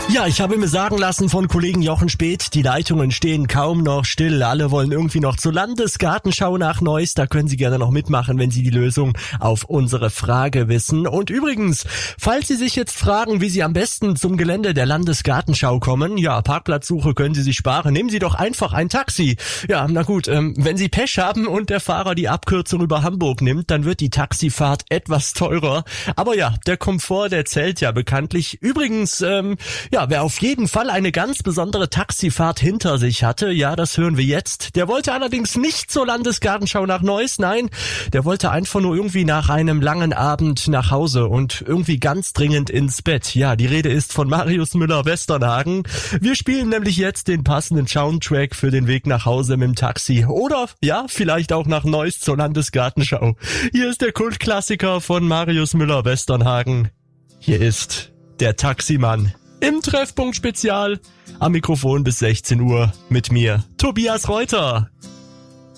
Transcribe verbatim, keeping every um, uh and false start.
Ja, ich habe mir sagen lassen von Kollegen Jochen Speth, die Leitungen stehen kaum noch still. Alle wollen irgendwie noch zur Landesgartenschau nach Neuss. Da können Sie gerne noch mitmachen, wenn Sie die Lösung auf unsere Frage wissen. Und übrigens, falls Sie sich jetzt fragen, wie Sie am besten zum Gelände der Landesgartenschau kommen, ja, Parkplatzsuche können Sie sich sparen. Nehmen Sie doch einfach ein Taxi. Ja, na gut, ähm, wenn Sie Pech haben und der Fahrer die Abkürzung über Hamburg nimmt, dann wird die Taxifahrt etwas teurer. Aber ja, der Komfort, der zählt ja bekanntlich. Übrigens, ähm, ja, wer auf jeden Fall eine ganz besondere Taxifahrt hinter sich hatte, ja, das hören wir jetzt. Der wollte allerdings nicht zur Landesgartenschau nach Neuss, nein, der wollte einfach nur irgendwie nach einem langen Abend nach Hause und irgendwie ganz dringend ins Bett. Ja, die Rede ist von Marius Müller-Westernhagen. Wir spielen nämlich jetzt den passenden Soundtrack für den Weg nach Hause mit dem Taxi oder, ja, vielleicht auch nach Neuss zur Landesgartenschau. Hier ist der Kultklassiker von Marius Müller-Westernhagen. Hier ist der Taximann. Im Treffpunkt Spezial, am Mikrofon bis sechzehn Uhr mit mir, Tobias Reuter.